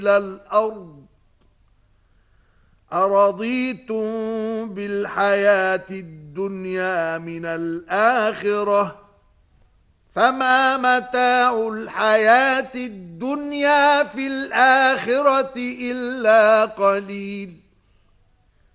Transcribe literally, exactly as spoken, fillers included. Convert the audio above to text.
الأرض أرضيتم بالحياة الدنيا من الآخرة فما متاع الحياة الدنيا في الآخرة إلا قليل.